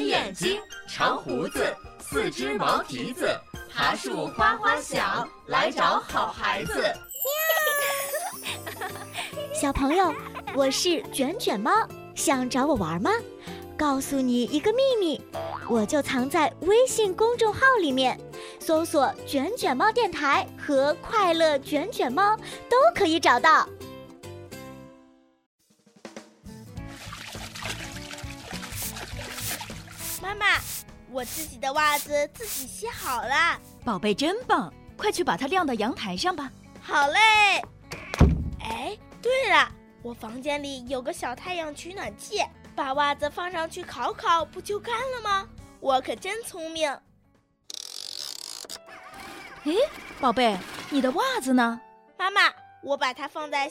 圆眼睛，长胡子，4只毛蹄子，爬树哗哗响，来找好孩子。 小朋友，我是卷卷猫，想找我玩吗？告诉你一个秘密，我就藏在微信公众号里面，搜索“卷卷猫电台”和“快乐卷卷猫”都可以找到。 妈妈，我自己的袜子自己洗好了。 宝贝真棒，快去把它晾到阳台上吧。 好嘞。哎，对了，我房间里有个小太阳取暖器，把袜子放上去烤烤，不就干了吗？我可真聪明。 诶，宝贝，你的袜子呢？ 妈妈，我把它放在